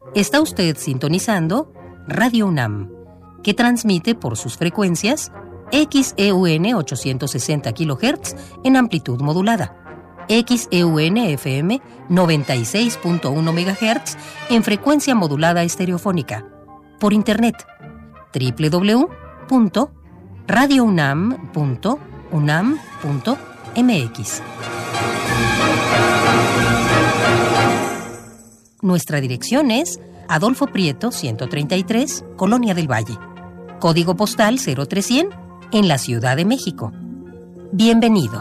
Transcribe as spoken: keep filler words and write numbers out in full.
Está usted sintonizando Radio UNAM, que transmite por sus frecuencias X E U N ochocientos sesenta kilohertz en amplitud modulada, X E U N F M noventa y seis punto uno megahertz en frecuencia modulada estereofónica, por internet doble u doble u doble u punto radio unam punto unam punto m x. Nuestra dirección es Adolfo Prieto, ciento treinta y tres, Colonia del Valle. Código postal cero tres cien, en la Ciudad de México. Bienvenido.